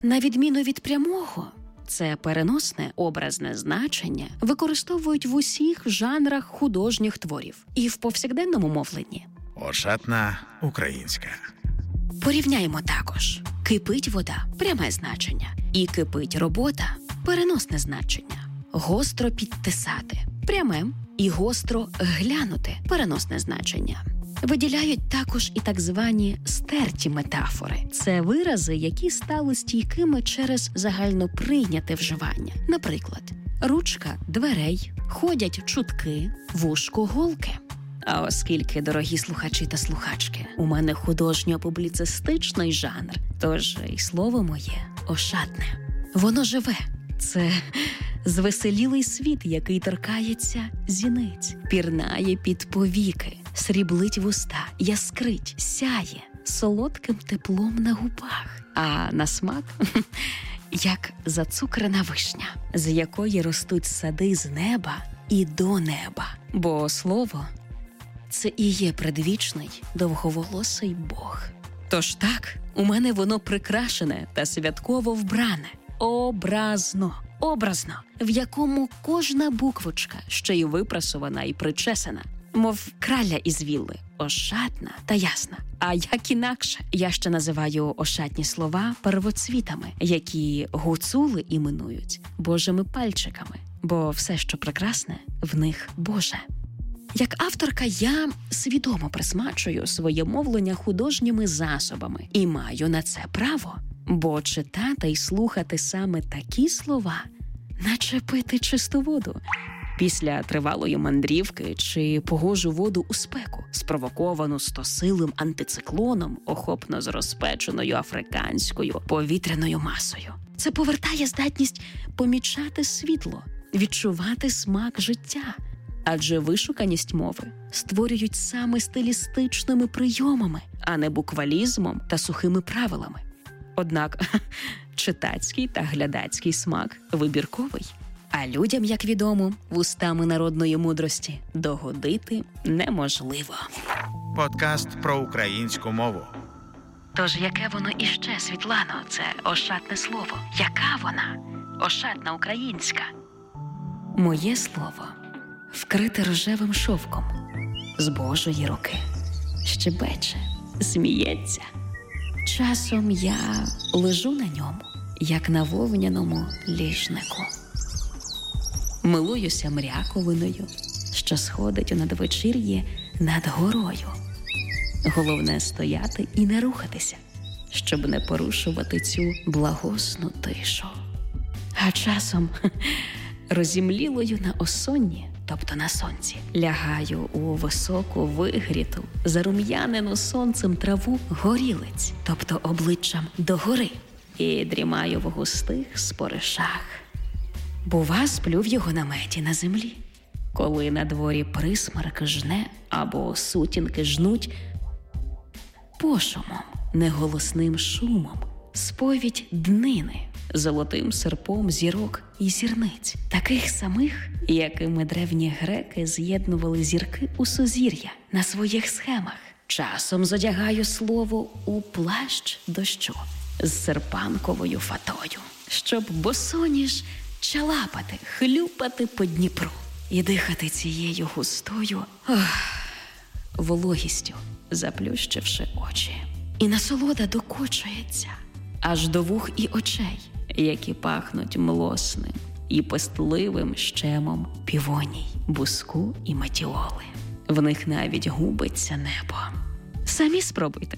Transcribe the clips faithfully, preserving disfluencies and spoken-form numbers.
На відміну від прямого, це переносне образне значення використовують в усіх жанрах художніх творів і в повсякденному мовленні. Ошатна українська. Порівняємо також. Кипить вода – пряме значення. І кипить робота – переносне значення. Гостро підтисати – пряме. І гостро глянути – переносне значення. Виділяють також і так звані стерті метафори. Це вирази, які стали стійкими через загальноприйняте вживання. Наприклад, ручка дверей, ходять чутки, вушко голки. А оскільки, дорогі слухачі та слухачки, у мене художньо-публіцистичний жанр, тож і слово моє ошатне. Воно живе. Це звеселілий світ, який торкається зіниць, пірнає під повіки, сріблить вуста, яскрить, сяє солодким теплом на губах. А на смак – як зацукрена вишня, з якої ростуть сади з неба і до неба. Бо слово – це і є предвічний довговолосий Бог. Тож так, у мене воно прикрашене та святково вбране. Образно, образно, в якому кожна буквочка ще й випрасована і причесана, мов краля із вілли, ошатна та ясна. А як інакше, я ще називаю ошатні слова первоцвітами, які гуцули іменують Божими пальчиками, бо все, що прекрасне, в них Боже. Як авторка я свідомо присмачую своє мовлення художніми засобами і маю на це право. Бо читати й слухати саме такі слова, наче пити чисту воду. Після тривалої мандрівки чи погожу воду у спеку, спровоковану стосилим антициклоном, охопно з розпеченою африканською повітряною масою. Це повертає здатність помічати світло, відчувати смак життя. Адже вишуканість мови створюють саме стилістичними прийомами, а не буквалізмом та сухими правилами. Однак читацький та глядацький смак вибірковий. А людям, як відомо, вустами народної мудрості догодити неможливо. Подкаст про українську мову. Тож яке воно іще, Світлано, це ошатне слово? Яка вона? Ошатна українська? Моє слово вкрите рожевим шовком з Божої руки. Щебече, сміється. Часом я лежу на ньому, як на вовняному ліжнику. Милуюся мряковиною, що сходить у надвечір'ї над горою. Головне стояти і не рухатися, щоб не порушувати цю благосну тишу. А часом розімлілою на осонні, тобто на сонці, лягаю у високу вигріту, зарум'янену сонцем траву горілиць, тобто обличчям догори, і дрімаю в густих споришах. Бува, сплю в його наметі на землі, коли на дворі присмерк жне або сутінки жнуть пошумом, неголосним шумом, сповідь днини, золотим серпом зірок і зірниць, таких самих, якими древні греки з'єднували зірки у сузір'я на своїх схемах. Часом задягаю слово у плащ дощу з серпанковою фатою, щоб босоніж чалапати, хлюпати по Дніпру і дихати цією густою ох, вологістю, заплющивши очі. І насолода докочується аж до вух і очей, які пахнуть млосним і пестливим щемом півоній, буску і матіоли. В них навіть губиться небо. Самі спробуйте.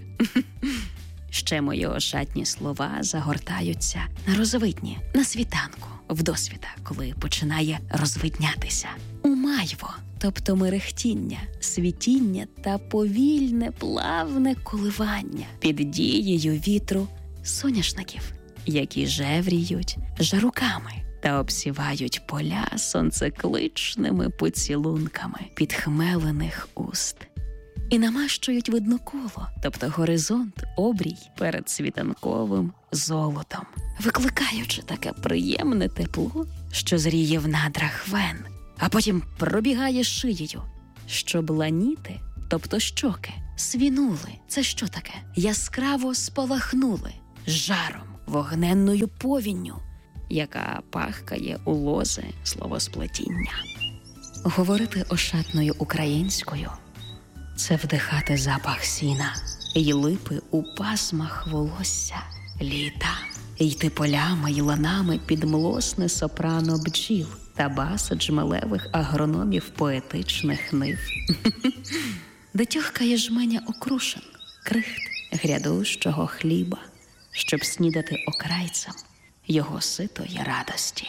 Ще мої ошатні слова загортаються на розвидні, на світанку, вдосвіта, коли починає розвиднятися. У майво, тобто мерехтіння, світіння та повільне, плавне коливання під дією вітру соняшників, які жевріють жаруками та обсівають поля сонцекличними поцілунками підхмелених уст. І намащують видноколо, тобто горизонт, обрій перед світанковим золотом, викликаючи таке приємне тепло, що зріє в надрах вен, а потім пробігає шиєю, щоб ланіти, тобто щоки, свінули. Це що таке? Яскраво спалахнули жаром, вогненною повінню, яка пахкає у лози словосплетіння. Говорити ошатною українською – це вдихати запах сіна й липи у пасмах волосся літа, йти полями й ланами під млосне сопрано бджіл та бас джмелевих агрономів поетичних нив. Де тьохкає жменя окрушин, крихт грядущого хліба, щоб снідати окрайцем його ситої радості.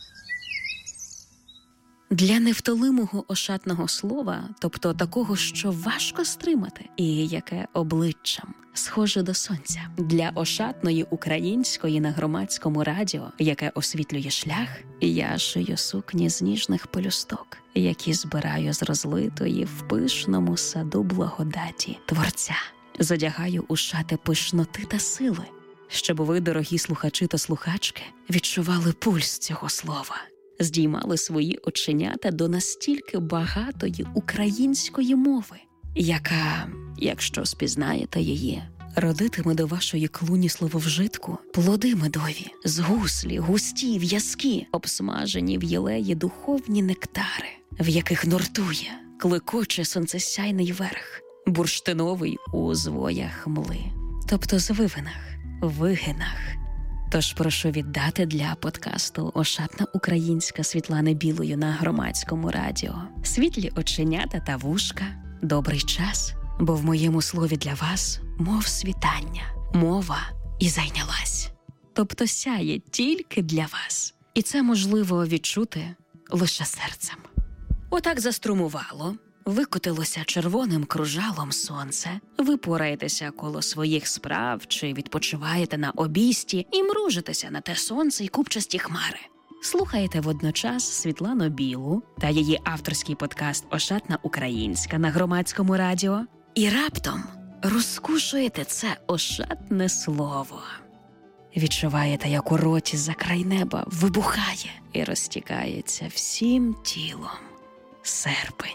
Для невтолимого ошатного слова, тобто такого, що важко стримати, і яке обличчям схоже до сонця, для ошатної української на громадському радіо, яке освітлює шлях, я шию сукні з ніжних пелюсток, які збираю з розлитої в пишному саду благодаті Творця. Задягаю у шати пишноти та сили, щоб ви, дорогі слухачі та слухачки, відчували пульс цього слова, здіймали свої оченята до настільки багатої української мови, яка, якщо спізнаєте її, родитиме до вашої клуні слововжитку плоди медові, з гуслі, густі, в'язкі, обсмажені в єлеї духовні нектари, в яких нортує, кликоче сонцесяйний верх, бурштиновий у звоях мли, тобто звивинах, вигинах. Тож прошу віддати для подкасту «Ошатна українська» Світлани Білої на громадському радіо світлі оченята та вушка, добрий час, бо в моєму слові для вас мов світання, мова і зайнялась. Тобто сяє тільки для вас. І це можливо відчути лише серцем. Отак заструмувало, викотилося червоним кружалом сонце, ви пораєтеся коло своїх справ чи відпочиваєте на обійсті і мружитеся на те сонце й купчасті хмари. Слухаєте водночас Світлану Білу та її авторський подкаст «Ошатна українська» на громадському радіо і раптом розкушуєте це ошатне слово. Відчуваєте, як у роті за край неба вибухає і розтікається всім тілом серпень,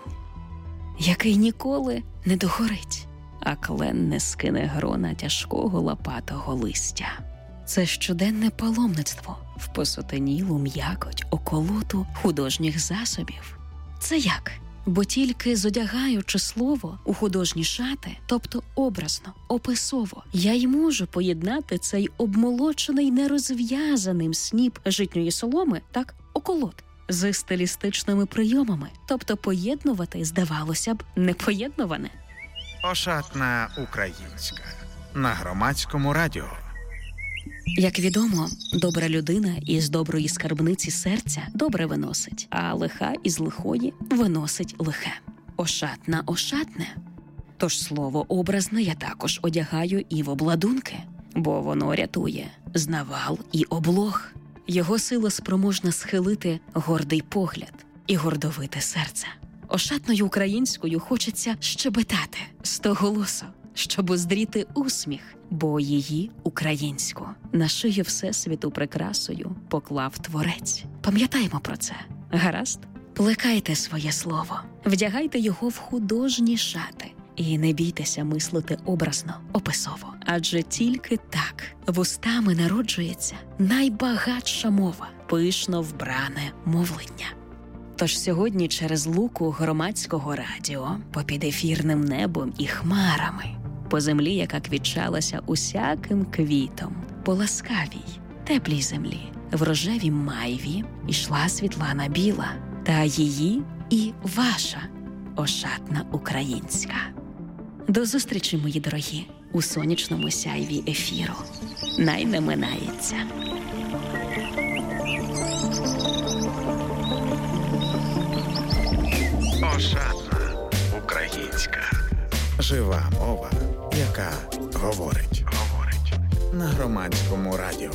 який ніколи не догорить, а клен не скине грона тяжкого лопатого листя. Це щоденне паломництво в посотенілу м'якоть околоту художніх засобів. Це як? Бо тільки зодягаючи слово у художні шати, тобто образно, описово, я й можу поєднати цей обмолочений нерозв'язаним сніп житньої соломи, так, околот, з стилістичними прийомами, тобто поєднувати, здавалося б, непоєднуване. Ошатна українська на громадському радіо. Як відомо, добра людина із доброї скарбниці серця добре виносить, а лиха із лихої виносить лихе. Ошатна ошатне. Тож слово образне я також одягаю і в обладунки, бо воно рятує з навал і облог. Його сила спроможна схилити гордий погляд і гордовите серце. Ошатною українською хочеться щебетати стоголосо, щоб оздріти усміх, бо її, українську, на шию Всесвіту прикрасою поклав Творець. Пам'ятаємо про це, гаразд? Плекайте своє слово, вдягайте його в художні шати і не бійтеся мислити образно, описово. Адже тільки так вустами народжується найбагатша мова, пишно вбране мовлення. Тож сьогодні через луку громадського радіо, попід ефірним небом і хмарами, по землі, яка квітчалася усяким квітом, по ласкавій, теплій землі, в рожевій майві ішла Світлана Біла, та її і ваша ошатна українська. До зустрічі, мої дорогі, у сонячному сяйві ефіру. Най не минається. Ошатна українська. Жива мова, яка говорить. Говорить. На громадському радіо.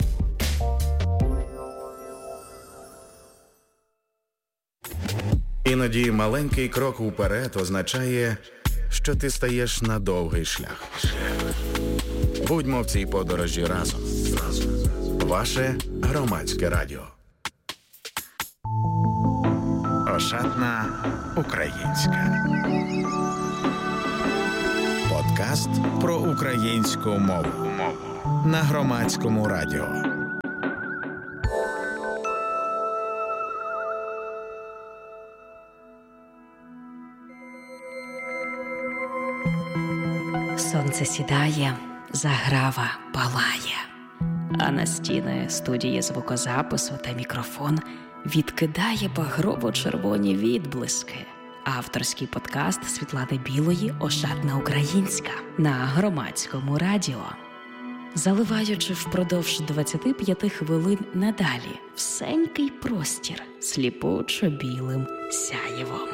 Іноді маленький крок уперед означає, що ти стаєш на довгий шлях. Будьмо в цій подорожі разом. Ваше громадське радіо. Ошатна українська. Подкаст про українську мову. Мову. на Громадському радіо. Сонце сідає, заграва палає, а на стіни студії звукозапису та мікрофон відкидає багрово-червоні відблиски. Авторський подкаст Світлани Білої «Ошатна українська» на Громадському радіо. Заливаючи впродовж двадцяти п'яти хвилин надалі всенький простір сліпучо-білим сяєвом.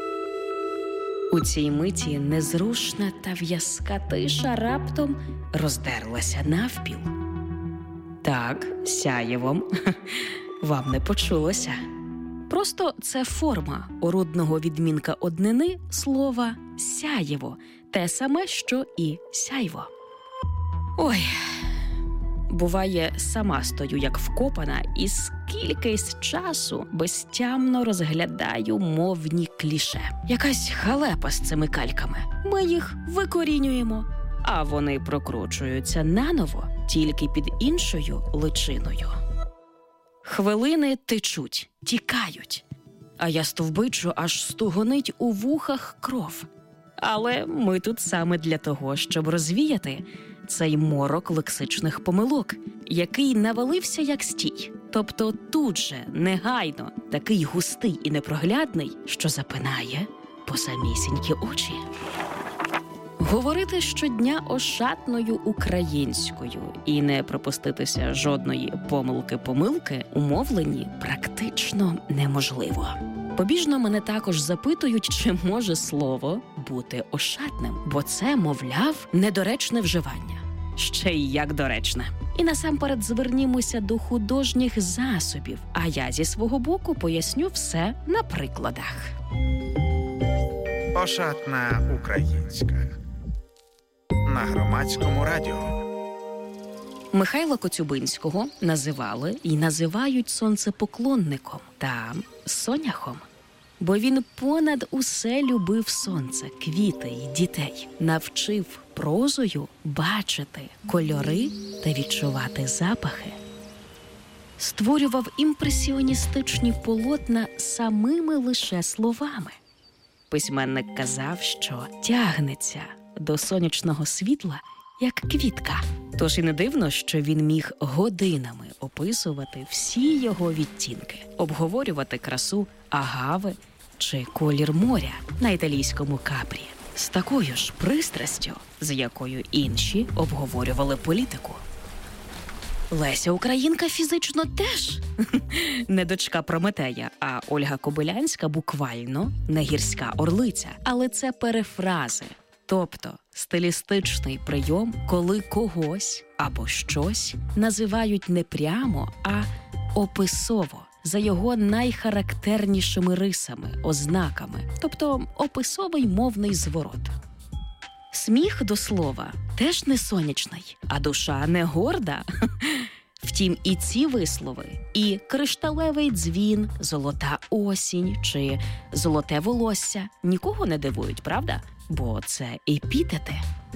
У цій миті незрушна та в'язка тиша раптом роздерлася навпіл. Так, сяєвом. Вам не почулося. Просто це форма орудного відмінка однини слова «сяєво», те саме, що і «сяйво». Ой, буває, сама стою як вкопана і скількись часу безтямно розглядаю мовні кліше. Якась халепа з цими кальками. Ми їх викорінюємо, а вони прокручуються наново, тільки під іншою личиною. Хвилини течуть, тікають, а я стовбичу, аж стугонить у вухах кров. Але ми тут саме для того, щоб розвіяти цей морок лексичних помилок, який навалився як стій. Тобто тут же, негайно, такий густий і непроглядний, що запинає по самісінькі очі. Говорити щодня ошатною українською і не пропуститися жодної помилки-помилки у мовленні практично неможливо. Побіжно мене також запитують, чи може слово бути ошатним, бо це, мовляв, недоречне вживання. Ще й як доречне. І насамперед звернімося до художніх засобів, а я зі свого боку поясню все на прикладах. Ошатна українська на Громадському радіо. Михайла Коцюбинського називали і називають сонцепоклонником та соняхом. Бо він понад усе любив сонце, квіти й дітей. Навчив прозою бачити кольори та відчувати запахи. Створював імпресіоністичні полотна самими лише словами. Письменник казав, що тягнеться до сонячного світла, як квітка. Тож і не дивно, що він міг годинами описувати всі його відтінки, обговорювати красу агави чи колір моря на італійському Капрі. З такою ж пристрастю, з якою інші обговорювали політику. Леся Українка фізично теж не дочка Прометея, а Ольга Кобилянська буквально не гірська орлиця. Але це перефрази. Тобто стилістичний прийом, коли когось або щось називають не прямо, а описово, за його найхарактернішими рисами, ознаками, тобто описовий мовний зворот. Сміх, до слова, теж не сонячний, а душа не горда. Втім, і ці вислови, і кришталевий дзвін, золота осінь чи золоте волосся нікого не дивують, правда? Бо це епітети.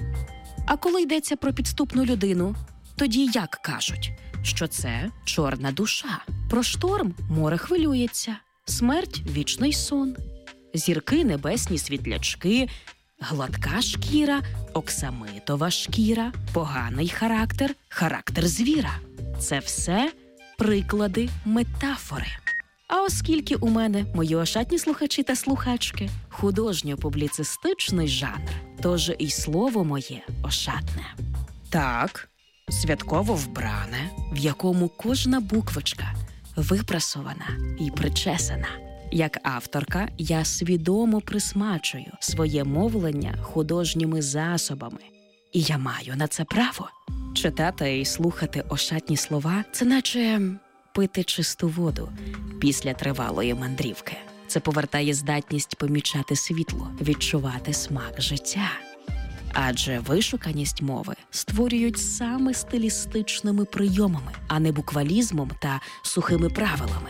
А коли йдеться про підступну людину, тоді як кажуть? Що це чорна душа. Про шторм море хвилюється, смерть – вічний сон, зірки – небесні світлячки, гладка шкіра – оксамитова шкіра, поганий характер – характер звіра. Це все приклади метафори. А оскільки у мене, мої ошатні слухачі та слухачки, художньо-публіцистичний жанр, тож і слово моє ошатне. Так, святково вбране, в якому кожна буквочка випрасована і причесана. Як авторка, я свідомо присмачую своє мовлення художніми засобами. І я маю на це право. Читати і слухати ошатні слова – це наче пити чисту воду після тривалої мандрівки. Це повертає здатність помічати світло, відчувати смак життя. Адже вишуканість мови створюють саме стилістичними прийомами, а не буквалізмом та сухими правилами.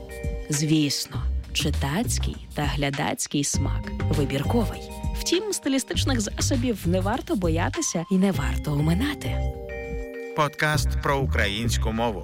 Звісно, читацький та глядацький смак вибірковий. Втім, стилістичних засобів не варто боятися і не варто оминати. Подкаст про українську мову.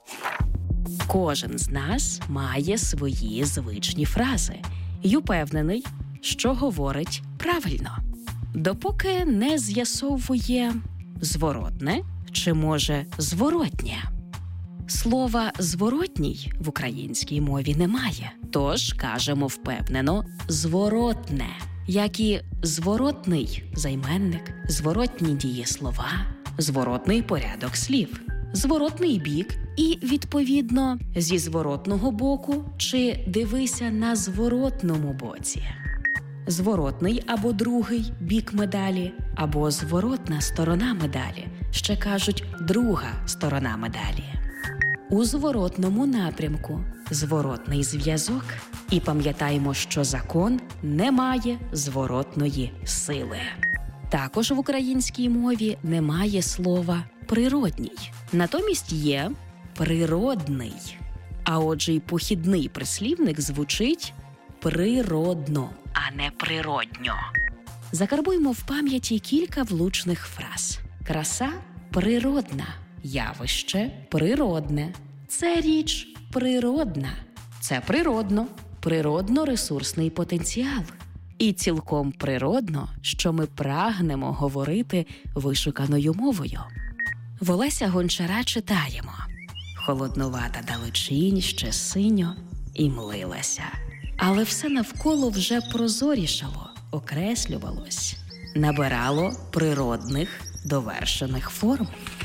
Кожен з нас має свої звичні фрази і упевнений, що говорить правильно. Допоки не з'ясовує зворотне чи, може, зворотнє. Слова «зворотній» в українській мові немає, тож кажемо впевнено «зворотне», як і зворотний займенник, зворотні дієслова, зворотний порядок слів, зворотний бік і, відповідно, зі зворотного боку чи дивися на зворотному боці. Зворотний або другий бік медалі, або зворотна сторона медалі, ще кажуть друга сторона медалі. У зворотному напрямку зворотний зв'язок. І пам'ятаємо, що закон не має зворотної сили. Також в українській мові немає слова «природній». Натомість є «природний». А отже й похідний прислівник звучить «природно», а не «природньо». Закарбуймо в пам'яті кілька влучних фраз. Краса – природна, явище – природне, це річ природна, це природно, природно-ресурсний потенціал. І цілком природно, що ми прагнемо говорити вишуканою мовою. В Олеся Гончара читаємо: «Холоднувата далечінь ще синьо і млилася, але все навколо вже прозорішало, окреслювалось, набирало природних довершених форм».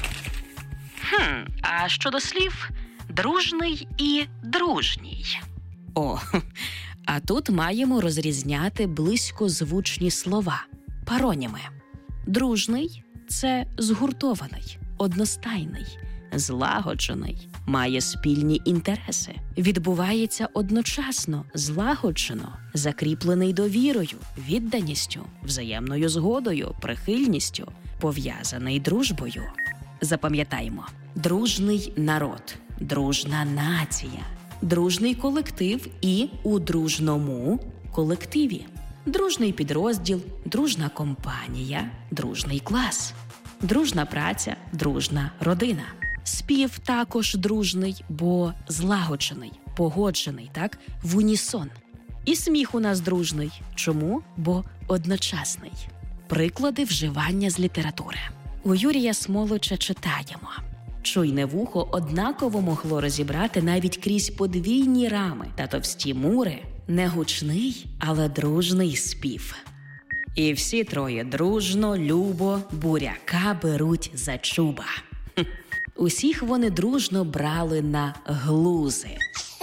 Хм, а щодо слів «дружний» і «дружній». О, а тут маємо розрізняти близькозвучні слова – пароніми. Дружний – це згуртований, одностайний, злагоджений, має спільні інтереси, відбувається одночасно, злагоджено, закріплений довірою, відданістю, взаємною згодою, прихильністю, пов'язаний дружбою. Запам'ятаймо – дружний народ, дружна нація, дружний колектив і у дружному колективі, дружний підрозділ, дружна компанія, дружний клас, дружна праця, дружна родина. Спів також дружний, бо злагоджений, погоджений, так, в унісон. І сміх у нас дружний. Чому? Бо одночасний. Приклади вживання з літератури. У Юрія Смолича читаємо: «Чуйне вухо однаково могло розібрати навіть крізь подвійні рами та товсті мури не гучний, але дружний спів. І всі троє дружно, любо, буряка беруть за чуба». Хм. Усіх вони дружно брали на глузи.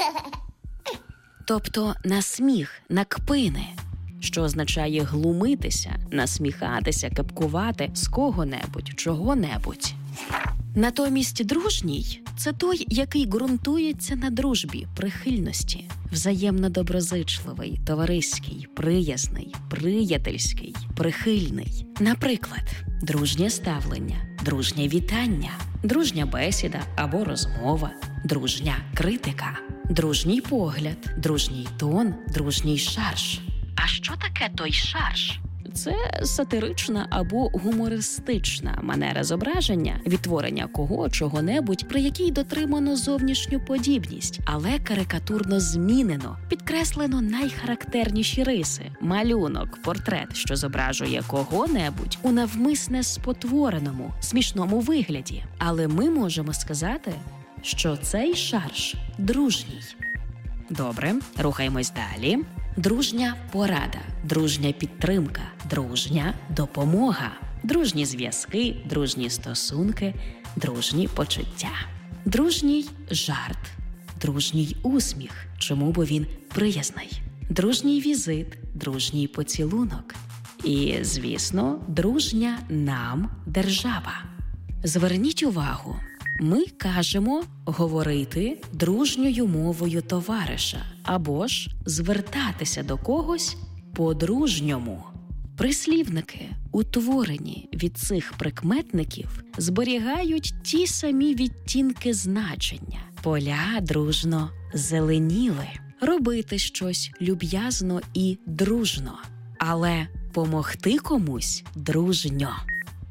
Тобто на сміх, на кпини, що означає глумитися, насміхатися, кепкувати з кого-небудь, чого-небудь. Натомість дружній – це той, який ґрунтується на дружбі, прихильності, взаємно доброзичливий, товариський, приязний, приятельський, прихильний. Наприклад, дружнє ставлення, дружнє вітання, дружня бесіда або розмова, дружня критика, дружній погляд, дружній тон, дружній шарж. А що таке той шарж? Це сатирична або гумористична манера зображення, відтворення кого, чого-небудь, при якій дотримано зовнішню подібність, але карикатурно змінено, підкреслено найхарактерніші риси. Малюнок, портрет, що зображує кого-небудь у навмисне спотвореному, смішному вигляді. Але ми можемо сказати, що цей шарж дружній. Добре, рухаємось далі. Дружня порада, дружня підтримка, дружня допомога, дружні зв'язки, дружні стосунки, дружні почуття. Дружній жарт, дружній усміх, чому бо він приязний, дружній візит, дружній поцілунок і, звісно, дружня нам держава. Зверніть увагу, ми кажемо говорити дружньою мовою товариша або ж звертатися до когось по-дружньому. Прислівники, утворені від цих прикметників, зберігають ті самі відтінки значення. Поля дружно зеленіли, робити щось люб'язно і дружно, але помогти комусь дружньо.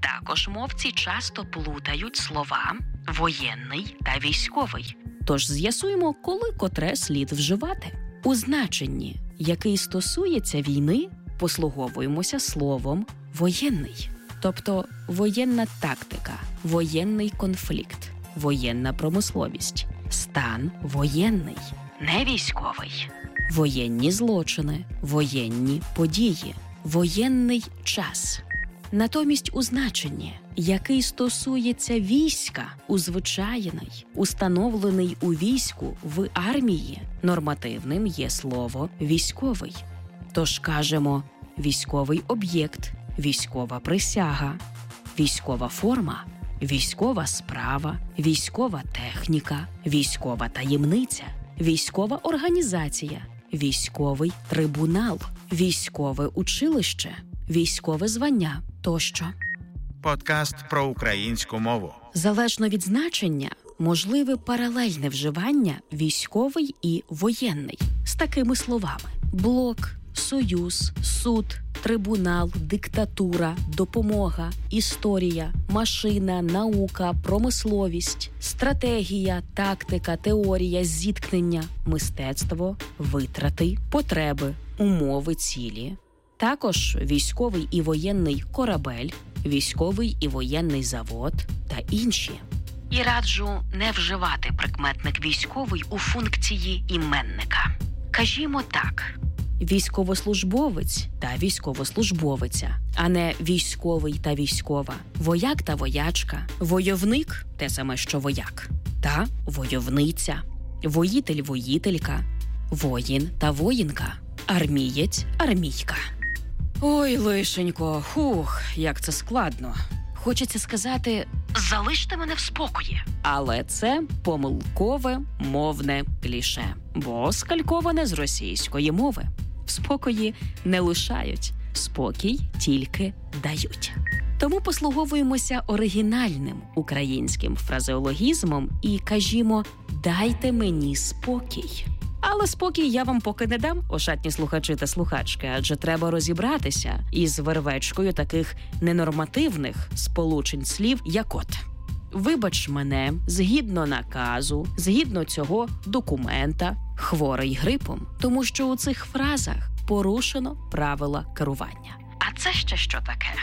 Також мовці часто плутають слова «воєнний» та «військовий». Тож з'ясуємо, коли котре слід вживати. У значенні, який стосується війни, послуговуємося словом «воєнний». Тобто воєнна тактика, воєнний конфлікт, воєнна промисловість, стан воєнний, не військовий, воєнні злочини, воєнні події, воєнний час. Натомість у значенні, який стосується війська, узвичайний, установлений у війську в армії, нормативним є слово «військовий». Тож кажемо «військовий об'єкт», «військова присяга», «військова форма», «військова справа», «військова техніка», «військова таємниця», «військова організація», «військовий трибунал», «військове училище», «військове звання» тощо. Подкаст про українську мову. Залежно від значення, можливе паралельне вживання «військовий» і «воєнний» з такими словами: блок, союз, суд, трибунал, диктатура, допомога, історія, машина, наука, промисловість, стратегія, тактика, теорія, зіткнення, мистецтво, витрати, потреби, умови, цілі. Також військовий і воєнний корабель, військовий і воєнний завод та інші. І раджу не вживати прикметник «військовий» у функції іменника. Кажімо так: військовослужбовець та військовослужбовиця, а не військовий та військова, вояк та воячка, войовник – те саме, що вояк, та войовниця, воїтель-воїтелька, воїн та воїнка, армієць, армійка. Ой, лишенько, хух, як це складно. Хочеться сказати «залиште мене в спокої». Але це помилкове мовне кліше, бо скальковане з російської мови. В спокої не лишають, спокій тільки дають. Тому послуговуємося оригінальним українським фразеологізмом і кажімо «дайте мені спокій». Але спокій я вам поки не дам, ошатні слухачі та слухачки, адже треба розібратися із вервечкою таких ненормативних сполучень слів, як от: «Вибач мене, згідно наказу, згідно цього документа, хворий грипом», тому що у цих фразах порушено правила керування. А це ще що таке?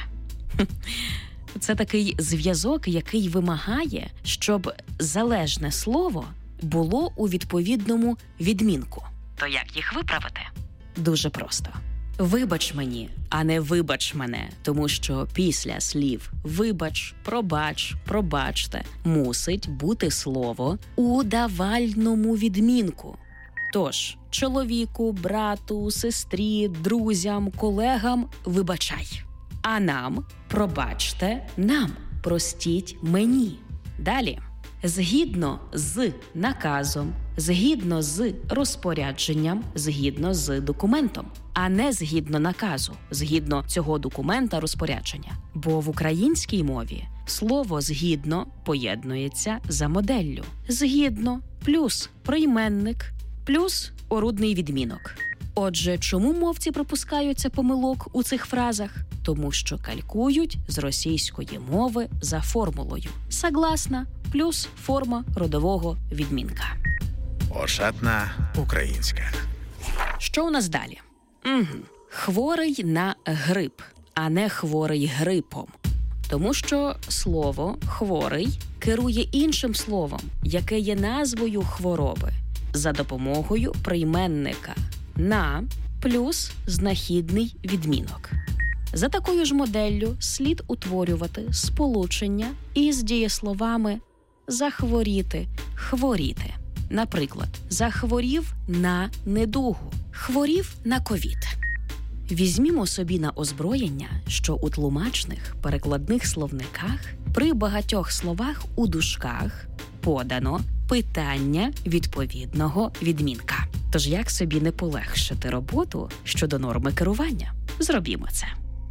Це такий зв'язок, який вимагає, щоб залежне слово було у відповідному відмінку. То як їх виправити? Дуже просто. Вибач мені, а не вибач мене, тому що після слів «вибач», «пробач», «пробачте» мусить бути слово у давальному відмінку. Тож, чоловіку, брату, сестрі, друзям, колегам вибачай. А нам пробачте, нам простіть мені. Далі. Згідно з наказом, згідно з розпорядженням, згідно з документом, а не згідно наказу, згідно цього документа розпорядження. Бо в українській мові слово «згідно» поєднується за моделлю. Згідно плюс прийменник плюс орудний відмінок. Отже, чому мовці припускаються помилок у цих фразах? Тому що калькують з російської мови за формулою «согласна» плюс форма родового відмінка. Ошатна українська. Що у нас далі? Угу. Хворий на грип, а не хворий грипом. Тому що слово «хворий» керує іншим словом, яке є назвою хвороби, за допомогою прийменника «на» плюс знахідний відмінок. За такою ж моделлю слід утворювати сполучення із дієсловами «захворіти», «хворіти». Наприклад, захворів на недугу, хворів на ковід. Візьмімо собі на озброєння, що у тлумачних перекладних словниках при багатьох словах у дужках подано питання відповідного відмінка. Тож як собі не полегшити роботу щодо норми керування? Зробімо це.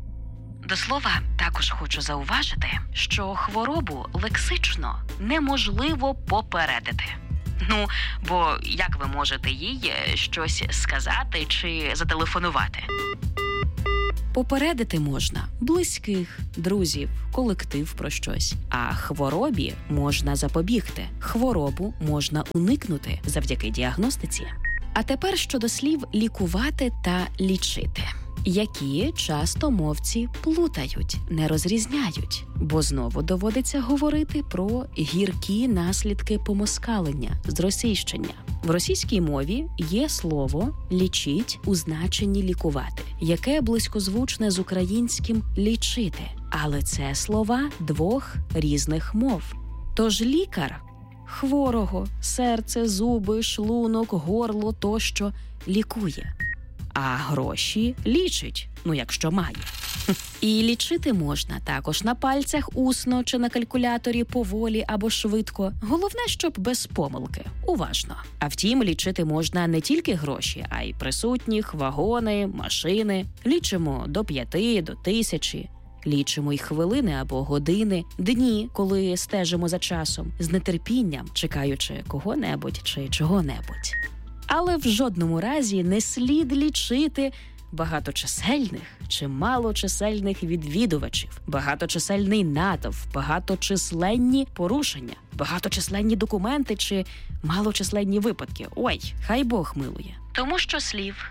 До слова, також хочу зауважити, що хворобу лексично неможливо попередити. Ну, бо як ви можете їй щось сказати чи зателефонувати? Попередити можна близьких, друзів, колектив про щось. А хворобі можна запобігти. Хворобу можна уникнути завдяки діагностиці. А тепер щодо слів «лікувати» та «лічити», які часто мовці плутають, не розрізняють, бо знову доводиться говорити про гіркі наслідки помоскалення, зросійщення. В російській мові є слово «лічить» у значенні «лікувати», яке близькозвучне з українським «лічити». Але це слова двох різних мов. Тож лікар хворого, серце, зуби, шлунок, горло тощо лікує. А гроші лічить, ну якщо має. І лічити можна також на пальцях, усно чи на калькуляторі поволі або швидко. Головне, щоб без помилки, уважно. А втім, лічити можна не тільки гроші, а й присутніх, вагони, машини. Лічимо до п'яти, до тисячі. Лічимо й хвилини або години, дні, коли стежимо за часом, з нетерпінням, чекаючи кого-небудь чи чого-небудь. Але в жодному разі не слід лічити багаточисельних чи малочисельних відвідувачів, багаточисельний натовп, багаточисленні порушення, багаточисленні документи чи малочисленні випадки. Ой, хай Бог милує. Тому що слів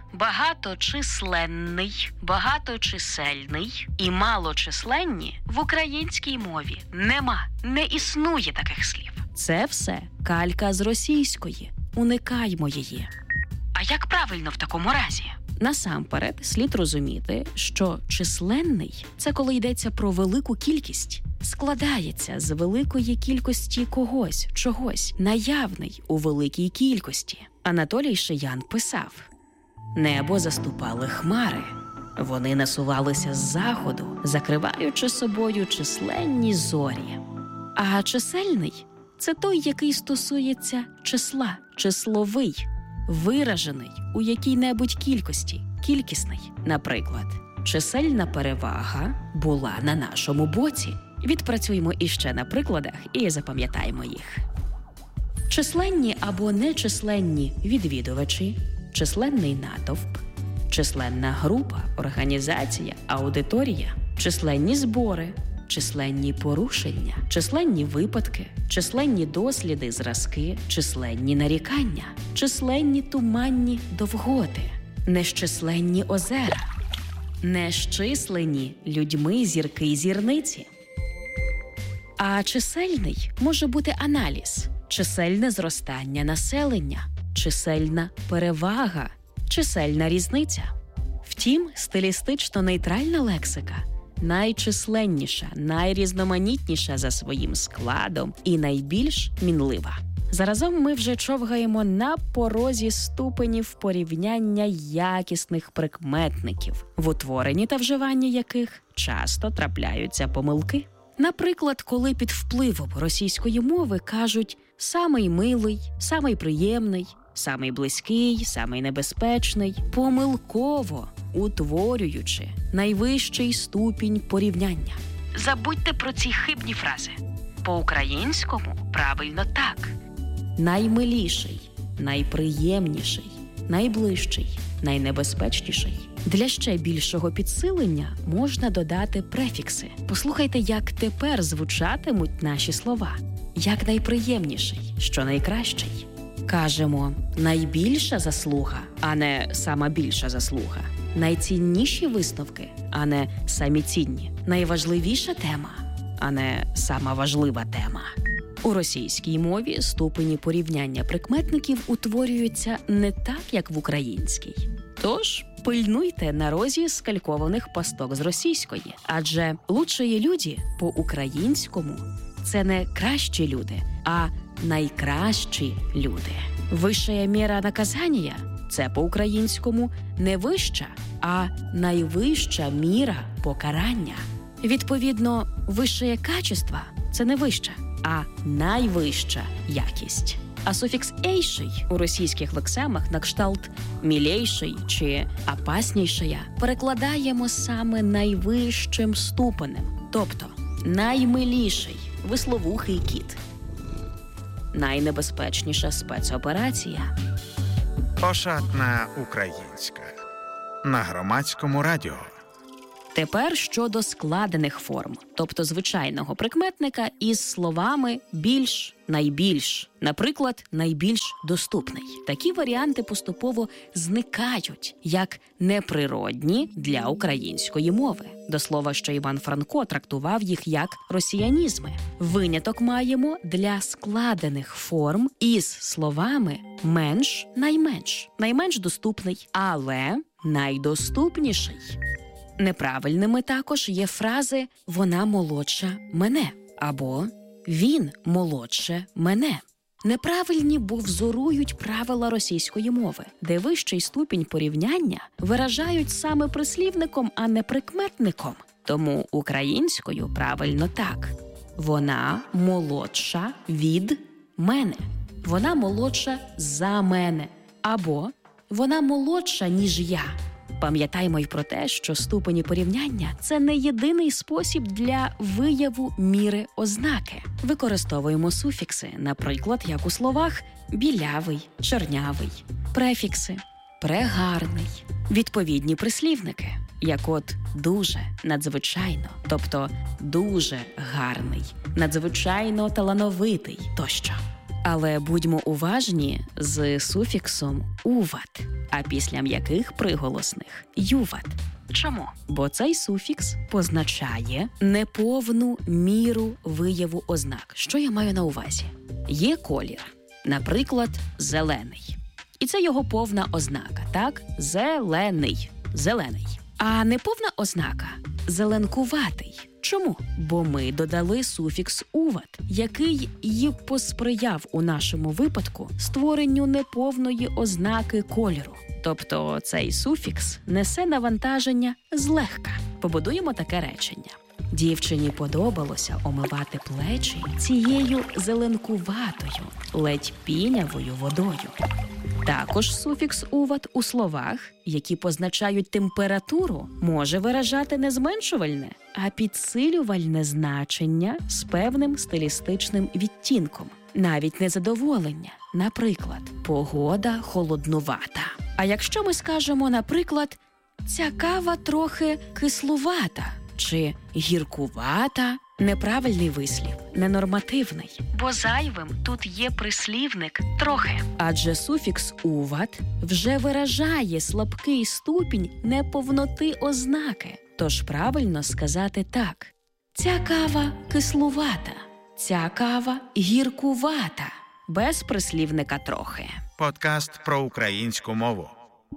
багаточисленний, багаточисельний і малочисленні в українській мові нема, не існує таких слів. Це все калька з російської. Уникаймо її. А як правильно в такому разі? Насамперед, слід розуміти, що численний – це коли йдеться про велику кількість. Складається з великої кількості когось, чогось, наявний у великій кількості. Анатолій Шиян писав: «Небо заступали хмари. Вони насувалися з заходу, закриваючи собою численні зорі». А чисельний – це той, який стосується числа, числовий, виражений у якій-небудь кількості, кількісний. Наприклад, чисельна перевага була на нашому боці. Відпрацюємо іще на прикладах і запам'ятаємо їх. Численні або нечисленні відвідувачі, численний натовп, численна група, організація, аудиторія, численні збори, численні порушення, численні випадки, численні досліди, зразки, численні нарікання, численні туманні довготи, нещисленні озера, нещислені людьми зірки й зірниці. А чисельний може бути аналіз, чисельне зростання населення, чисельна перевага, чисельна різниця. Втім, стилістично нейтральна лексика найчисленніша, найрізноманітніша за своїм складом і найбільш мінлива. Заразом ми вже човгаємо на порозі ступенів порівняння якісних прикметників, в утворенні та вживанні яких часто трапляються помилки. Наприклад, коли під впливом російської мови кажуть «самий милий», «самий приємний», «самий близький», «самий небезпечний», помилково утворюючи найвищий ступінь порівняння. Забудьте про ці хибні фрази. По-українському правильно так. Наймиліший, найприємніший, найближчий, найнебезпечніший. Для ще більшого підсилення можна додати префікси. Послухайте, як тепер звучатимуть наші слова. Як найприємніший, що найкращий. Кажемо найбільша заслуга, а не сама більша заслуга. Найцінніші висновки, а не самі цінні. Найважливіша тема, а не сама важлива тема. У російській мові ступені порівняння прикметників утворюються не так, як в українській. Тож, пильнуйте на розі скалькованих пасток з російської. Адже «лучшие люди» по-українському – це не кращі люди, а найкращі люди. «Вищая міра наказання» – це по-українському не вища, а найвища міра покарання. Відповідно, «вищее качество» – це не вища, а найвища якість. А суфікс «ейший» у російських лексемах на кшталт «мілейший» чи «опаснішая» перекладаємо саме найвищим ступенем, тобто наймиліший висловухий кіт, найнебезпечніша спецоперація. Ошатна українська на Громадському радіо. Тепер щодо складених форм, тобто звичайного прикметника із словами «більш», «найбільш», наприклад, «найбільш доступний». Такі варіанти поступово зникають як неприродні для української мови. До слова, що Іван Франко трактував їх як росіянізми. Виняток маємо для складених форм із словами «менш», «найменш», «найменш доступний», «але», «найдоступніший». Неправильними також є фрази «вона молодша мене» або «він молодше мене». Неправильні, бо взорують правила російської мови, де вищий ступінь порівняння виражають саме прислівником, а не прикметником. Тому українською правильно так. Вона молодша від мене. Вона молодша за мене. Або вона молодша, ніж я. Пам'ятаймо й про те, що ступені порівняння – це не єдиний спосіб для вияву міри ознаки. Використовуємо суфікси, наприклад, як у словах «білявий», «чорнявий», префікси «прегарний», відповідні прислівники, як от «дуже», «надзвичайно», тобто «дуже гарний», «надзвичайно талановитий» тощо. Але будьмо уважні з суфіксом «уват», а після м'яких приголосних «юват». Чому? Бо цей суфікс позначає неповну міру вияву ознак. Що я маю на увазі? Є колір, наприклад, зелений. І це його повна ознака, так? Зелений. Зелений. А неповна ознака – зеленкуватий. Чому? Бо ми додали суфікс «уват», який й посприяв у нашому випадку створенню неповної ознаки кольору. Тобто цей суфікс несе навантаження злегка. Побудуємо таке речення. Дівчині подобалося омивати плечі цією зеленкуватою, ледь пінявою водою. Також суфікс «уват» у словах, які позначають температуру, може виражати не зменшувальне, а підсилювальне значення з певним стилістичним відтінком. Навіть незадоволення. Наприклад, погода холоднувата. А якщо ми скажемо, наприклад, ця кава трохи кислувата чи гіркувата, неправильний вислів, ненормативний. Бо зайвим тут є прислівник «трохи». Адже суфікс «уват» вже виражає слабкий ступінь неповноти ознаки. Тож правильно сказати так. Ця кава кислувата, ця кава гіркувата. Без прислівника «трохи». Подкаст про українську мову.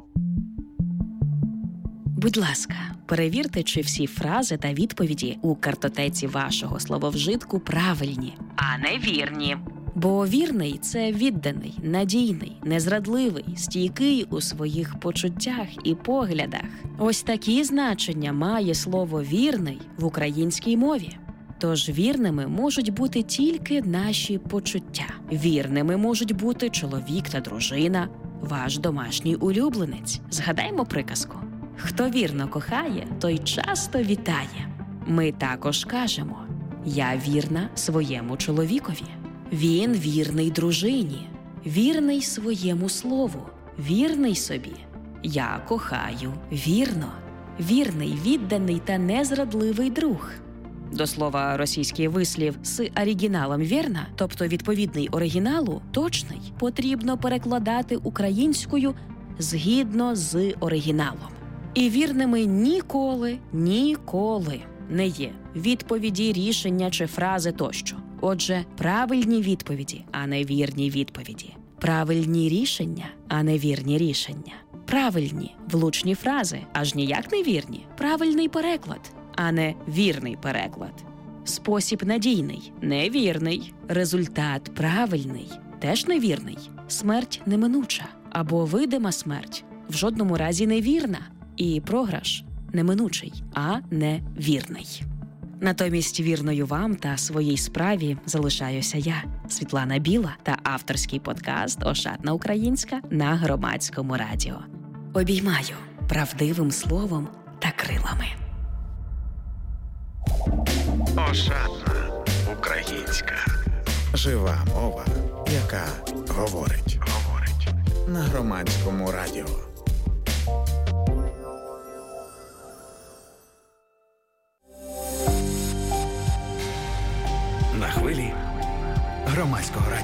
Будь ласка, перевірте, чи всі фрази та відповіді у картотеці вашого слововжитку правильні, а не вірні. Бо вірний – це відданий, надійний, незрадливий, стійкий у своїх почуттях і поглядах. Ось такі значення має слово «вірний» в українській мові. Тож вірними можуть бути тільки наші почуття. Вірними можуть бути чоловік та дружина, ваш домашній улюбленець. Згадаймо приказку. Хто вірно кохає, той часто вітає. Ми також кажемо «я вірна своєму чоловікові». Він вірний дружині, вірний своєму слову, вірний собі. Я кохаю вірно, вірний, відданий та незрадливий друг. До слова, російський вислів з оригіналом «вірна», тобто відповідний оригіналу, точний, потрібно перекладати українською згідно з оригіналом. І вірними ніколи, ніколи не є відповіді, рішення чи фрази тощо. Отже, правильні відповіді, а не вірні відповіді. Правильні рішення, а не вірні рішення. Правильні, влучні фрази, аж ніяк не вірні. Правильний переклад, а не вірний переклад. Спосіб надійний, невірний. Результат правильний, теж невірний. Смерть неминуча або видима смерть, в жодному разі невірна. І програш неминучий, а не вірний. Натомість вірною вам та своїй справі залишаюся я, Світлана Біла, та авторський подкаст «Ошатна українська» на Громадському радіо. Обіймаю правдивим словом та крилами. Ошатна українська. Жива мова, яка говорить. Говорить. На Громадському радіо. Громадського радіо.